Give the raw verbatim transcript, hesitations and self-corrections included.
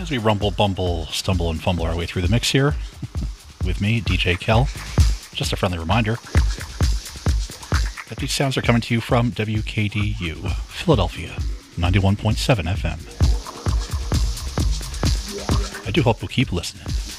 as we rumble, bumble, stumble, and fumble our way through the mix here with me, D J Kel. Just a friendly reminder that these sounds are coming to you from W K D U, Philadelphia, ninety-one point seven F M. I do hope you'll keep listening.